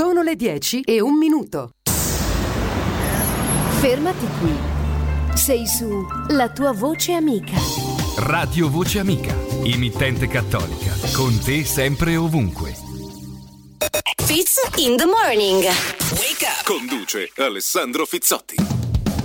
Sono le 10:01. Fermati qui. Sei su La tua voce amica. Radio Voce Amica, emittente cattolica, con te sempre e ovunque. Fizz in the morning. Wake up. Conduce Alessandro Fizzotti.